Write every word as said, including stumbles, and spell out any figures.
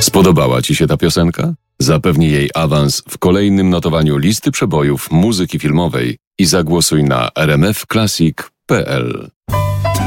Spodobała Ci się ta piosenka? Zapewnij jej awans w kolejnym notowaniu listy przebojów muzyki filmowej i zagłosuj na r m f classic kropka p l.